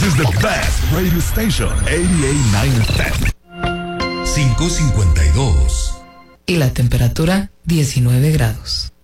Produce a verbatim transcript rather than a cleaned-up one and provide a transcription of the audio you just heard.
This is the best radio station, ochenta y nueve F M. cinco cincuenta y dos. Y la temperatura, diecinueve grados.